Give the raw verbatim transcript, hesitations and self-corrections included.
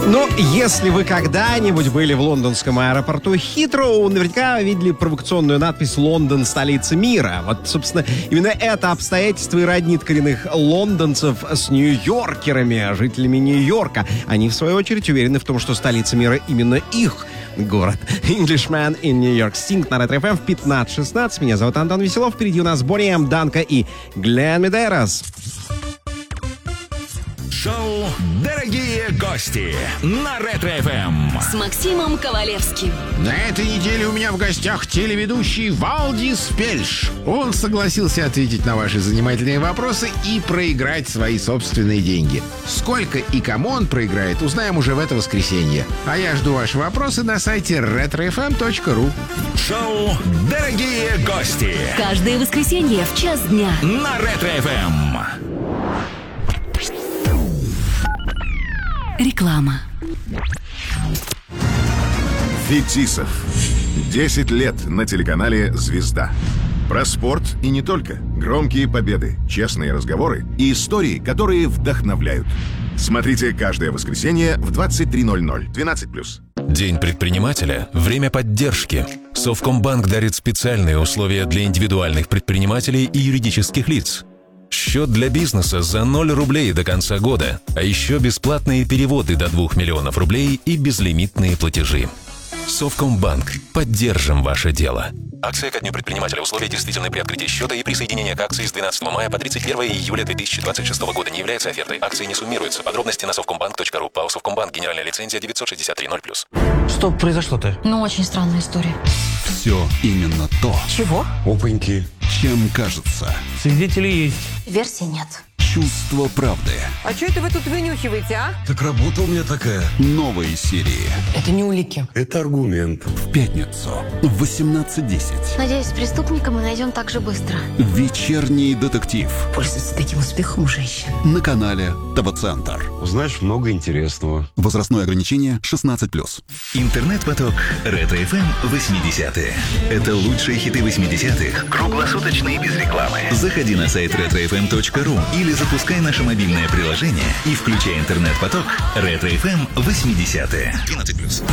Ну, если вы когда-нибудь были в лондонском аэропорту Хитроу, наверняка видели провокационную надпись «Лондон – столица мира». Вот, собственно, именно это обстоятельство и роднит коренных лондонцев с нью-йоркерами, жителями Нью-Йорка. Они, в свою очередь, уверены в том, что столица мира именно их город. Englishman in New York. Sting на Ретро эф эм в пятнадцать шестнадцать. Меня зовут Антон Веселов. Впереди у нас Бонни М, Данка и Глен Медейрос. Шоу «Дорогие гости» на Ретро эф эм с Максимом Ковалевским. На этой неделе у меня в гостях телеведущий Валдис Пельш. Он согласился ответить на ваши занимательные вопросы и проиграть свои собственные деньги. Сколько и кому он проиграет, узнаем уже в это воскресенье. А я жду ваши вопросы на сайте ретро эф эм точка ру. Шоу «Дорогие гости» каждое воскресенье в час дня на Ретро эф эм. Реклама. Фетисов. десять лет на телеканале «Звезда». Про спорт и не только. Громкие победы, честные разговоры и истории, которые вдохновляют. Смотрите каждое воскресенье в двадцать три ноль ноль. двенадцать плюс. День предпринимателя – время поддержки. Совкомбанк дарит специальные условия для индивидуальных предпринимателей и юридических лиц. Счет для бизнеса за ноль рублей до конца года, а еще бесплатные переводы до двух миллионов рублей и безлимитные платежи. Совкомбанк. Поддержим ваше дело. Акция ко дню предпринимателя. Условия действительны при открытии счета и присоединение к акции с двенадцатого мая по тридцать первое июля две тысячи двадцать шестого года не является офертой. Акции не суммируются. Подробности на совкомбанк точка ру. ПАО Совкомбанк. Генеральная лицензия девятьсот шестьдесят три ноль плюс. Что произошло-то? Ну, очень странная история. Все именно то. Чего? Опаньки. Чем кажется. Свидетели есть. Версий нет. Чувство правды. А что это вы тут вынюхиваете, а? Так работа у меня такая. Новые серии. Это не улики. Это аргумент. В пятницу в восемнадцать десять. Надеюсь, преступника мы найдем так же быстро. Вечерний детектив. Пользуется таким успехом женщин. На канале ТВ-центр. Узнаешь много интересного. Возрастное ограничение шестнадцать плюс. Интернет-поток Ретро эф эм восьмидесятые. Это лучшие хиты восьмидесятых, круглосуточно и без рекламы. Заходи на сайт ретро эф эм точка ру или запускай наше мобильное приложение и включай интернет-поток Ретро эф эм восьмидесятые. двенадцать плюс.